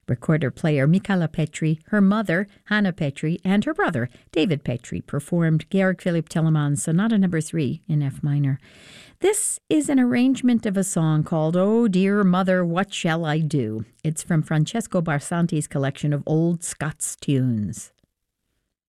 Recorder-player Michala Petri, her mother, Hanna Petri, and her brother, David Petri, performed Georg Philipp Telemann's Sonata No. 3 in F minor. This is an arrangement of a song called "Oh Dear Mother, What Shall I Do?" It's from Francesco Barsanti's collection of old Scots tunes.